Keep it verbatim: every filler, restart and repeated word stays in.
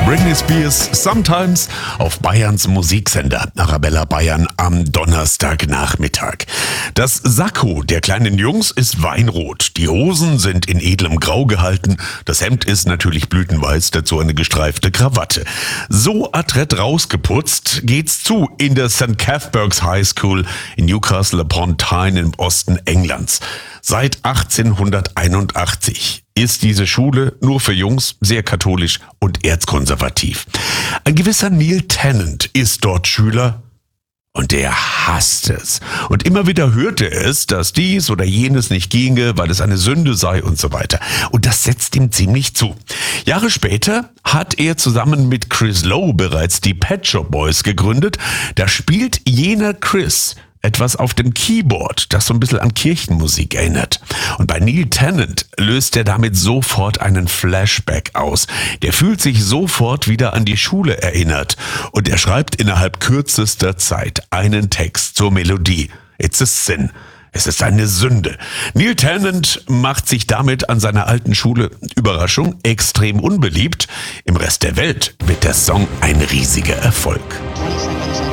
Britney Spears Sometimes auf Bayerns Musiksender Arabella Bayern am Donnerstagnachmittag. Das Sakko der kleinen Jungs ist weinrot. Die Hosen sind in edlem Grau gehalten. Das Hemd ist natürlich blütenweiß, dazu eine gestreifte Krawatte. So adrett rausgeputzt geht's zu in der Sankt Cuthbert's High School in Newcastle upon Tyne im Osten Englands. Seit achtzehnhunderteinundachtzig ist diese Schule nur für Jungs, sehr katholisch und erzkonservativ. Ein gewisser Neil Tennant ist dort Schüler und der hasst es. Und immer wieder hörte es, dass dies oder jenes nicht ginge, weil es eine Sünde sei und so weiter. Und das setzt ihm ziemlich zu. Jahre später hat er zusammen mit Chris Lowe bereits die Pet Shop Boys gegründet. Da spielt jener Chris etwas auf dem Keyboard, das so ein bisschen an Kirchenmusik erinnert. Und bei Neil Tennant löst er damit sofort einen Flashback aus. Der fühlt sich sofort wieder an die Schule erinnert. Und er schreibt innerhalb kürzester Zeit einen Text zur Melodie. It's a sin. Es ist eine Sünde. Neil Tennant macht sich damit an seiner alten Schule, Überraschung, extrem unbeliebt. Im Rest der Welt wird der Song ein riesiger Erfolg.